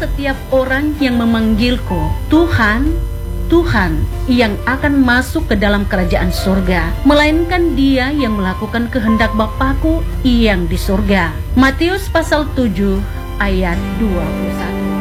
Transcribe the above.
setiap orang yang memanggilku, Tuhan, Tuhan, yang akan masuk ke dalam kerajaan surga, melainkan dia yang melakukan kehendak Bapa-Ku yang di surga. Matius pasal 7 ayat 21.